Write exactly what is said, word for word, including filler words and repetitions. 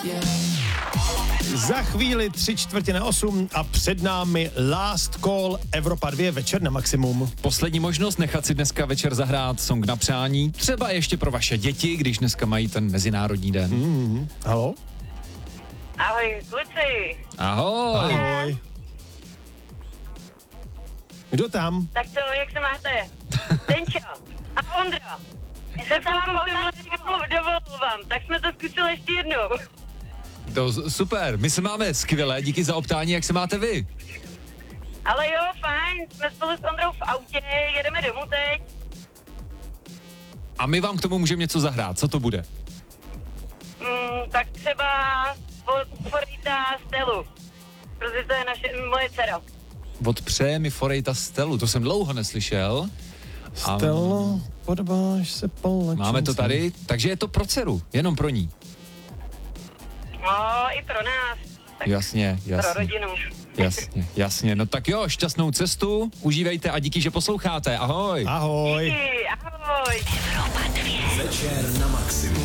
Za chvíli tři čtvrtě na osm a před námi Last Call Evropa dva večer na maximum. Poslední možnost nechat si dneska večer zahrát song na přání, třeba ještě pro vaše děti, když dneska mají ten mezinárodní den. Mm-hmm. Halo? Ahoj, kluci. Ahoj. Ahoj. Kdo tam? Tak to, jak se máte? Denčo a Ondra. Jsem se vám dovolám, tak jsme to zkusili ještě jednou. To super, my se máme skvěle, díky za optání, jak se máte vy? Ale jo, fajn, jsme spolu s Ondrou v autě, jedeme domů teď. A my vám k tomu můžeme něco zahrát, co to bude? Mm, tak třeba od Forita Stelu, protože to je naše, moje dcera. Od Přejemi Forejta Stelu, to jsem dlouho neslyšel. Stelo, podobáš se palačince. Máme to tady, takže je to pro dceru, jenom pro ní. No, i pro nás. Tak Jasně, jasně. pro rodinu. Jasně, jasně. No tak jo, šťastnou cestu, užívejte a díky, že posloucháte. Ahoj. Ahoj. Díky, ahoj. Večer na maximum.